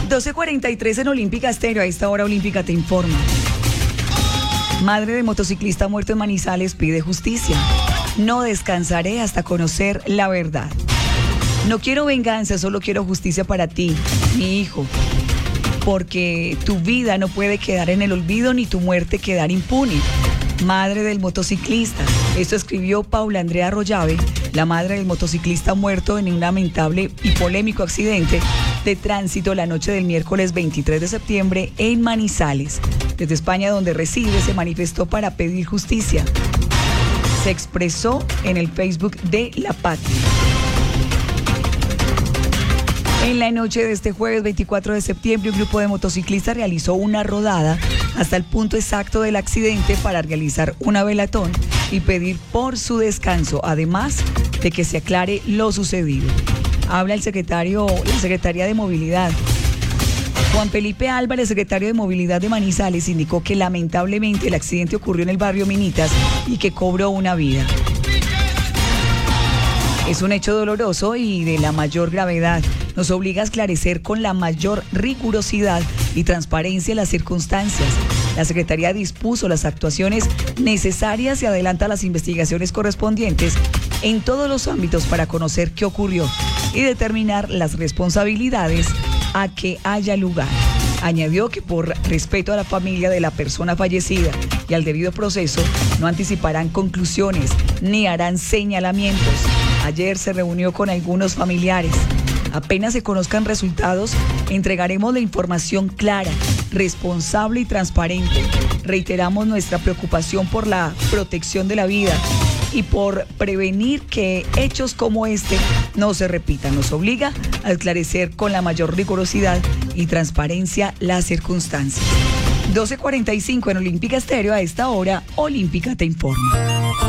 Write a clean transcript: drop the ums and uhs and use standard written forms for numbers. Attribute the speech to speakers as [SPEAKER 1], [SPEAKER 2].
[SPEAKER 1] 12:43 en Olímpica Estéreo. A esta hora Olímpica te informa. Madre de motociclista muerto en Manizales pide justicia. No descansaré hasta conocer la verdad. No quiero venganza, solo quiero justicia para ti, mi hijo. Porque tu vida no puede quedar en el olvido ni tu muerte quedar impune. Madre del motociclista. Esto escribió Paula Andrea Arroyave, la madre del motociclista muerto en un lamentable y polémico accidente de tránsito la noche del miércoles 23 de septiembre en Manizales. Desde España, donde reside, se manifestó para pedir justicia. Se expresó en el Facebook de La Patria. En la noche de este jueves 24 de septiembre, un grupo de motociclistas realizó una rodada hasta el punto exacto del accidente para realizar una velatón y pedir por su descanso, además de que se aclare lo sucedido. Habla la secretaria de Movilidad. Juan Felipe Álvarez, secretario de Movilidad de Manizales, indicó que lamentablemente el accidente ocurrió en el barrio Minitas y que cobró una vida. Es un hecho doloroso y de la mayor gravedad. Nos obliga a esclarecer con la mayor rigurosidad y transparencia las circunstancias. La Secretaría dispuso las actuaciones necesarias y adelanta las investigaciones correspondientes en todos los ámbitos para conocer qué ocurrió y determinar las responsabilidades a que haya lugar. Añadió que por respeto a la familia de la persona fallecida y al debido proceso, no anticiparán conclusiones ni harán señalamientos. Ayer se reunió con algunos familiares. Apenas se conozcan resultados, entregaremos la información clara, responsable y transparente. Reiteramos nuestra preocupación por la protección de la vida y por prevenir que hechos como este no se repitan. Nos obliga a esclarecer con la mayor rigurosidad y transparencia las circunstancias. 12:45 en Olímpica Estéreo. A esta hora, Olímpica te informa.